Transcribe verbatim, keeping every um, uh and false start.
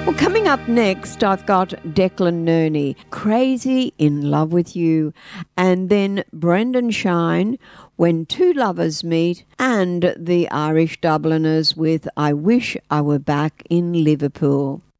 Well, coming up next, I've got Declan Nerney, Crazy in Love with You, and then Brendan Shine, When Two Lovers Meet, and the Irish Dubliners with I Wish I Were Back in Liverpool.